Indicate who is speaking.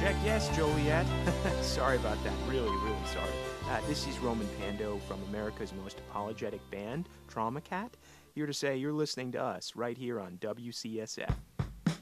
Speaker 1: check, yes, Joliet. Sorry about that. Really, really sorry. This is Roman Pando from America's most apologetic band, Trauma Cat, here to say you're listening to us right here on WCSF.